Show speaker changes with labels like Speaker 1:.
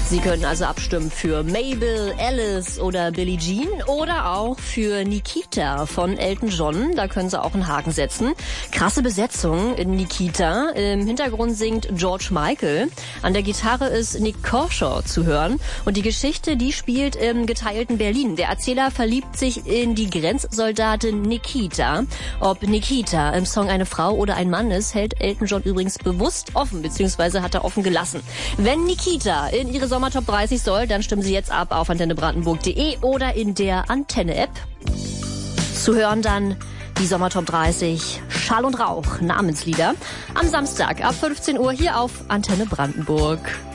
Speaker 1: Sie können also abstimmen für Mabel, Alice oder Billie Jean oder auch für Nikita von Elton John. Da können Sie auch einen Haken setzen. Krasse Besetzung in Nikita. Im Hintergrund singt George Michael. An der Gitarre ist Nick Kershaw zu hören. Und die Geschichte, die spielt im geteilten Berlin. Der Erzähler verliebt sich in die Grenzsoldatin Nikita. Ob Nikita im Song eine Frau oder ein Mann ist, hält Elton John übrigens bewusst offen, beziehungsweise hat er offen gelassen. Wenn Nikita in ihre Sommertop 30 soll, dann stimmen Sie jetzt ab auf antennebrandenburg.de oder in der Antenne-App. Zu hören dann die Sommertop 30 Schall und Rauch Namenslieder am Samstag ab 15 Uhr hier auf Antenne Brandenburg.